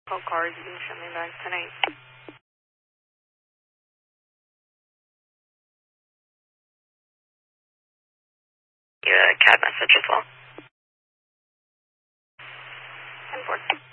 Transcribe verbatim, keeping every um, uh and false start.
Call cars, you can send me back tonight. You a cab message as well. ten four.